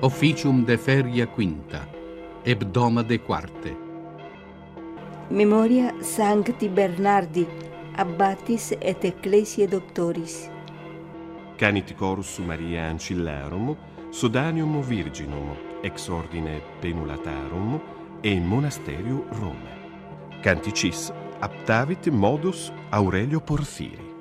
Officium de feria quinta, hebdoma de quarte. Memoria Sancti Bernardi, Abbatis et Ecclesiae Doctoris. Canit Chorus Maria Ancillarum, Sodanium Virginum, ex ordine Penulatarum, e in Monasterio Rome. Canticis aptavit modus Aurelio Porfiri.